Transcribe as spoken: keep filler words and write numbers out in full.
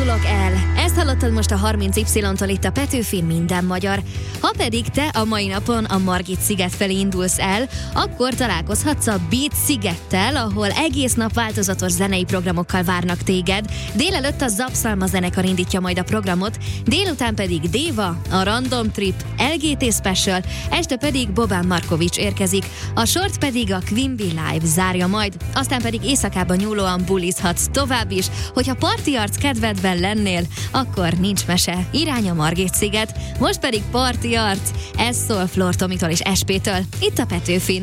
indulok el. Ezt hallottad most a harminc Y-tól itt a Petőfin Minden Magyar. Ha pedig te a mai napon a Margit sziget felé indulsz el, akkor találkozhatsz a Beat szigettel, ahol egész nap változatos zenei programokkal várnak téged. Délelőtt a Zapszalma zenekar indítja majd a programot, délután pedig Déva, a Random Trip, el gé té Special, este pedig Bobán Markovics érkezik, a sort pedig a Queen Bee Live zárja majd, aztán pedig éjszakában nyúlóan bulizhatsz tovább is. Hogyha parti arc kedvedben lennél, akkor nincs mese, irány a Margit sziget, most pedig parti arc, ez szól Flor Tomitól és es pé-től, itt a Petőfin.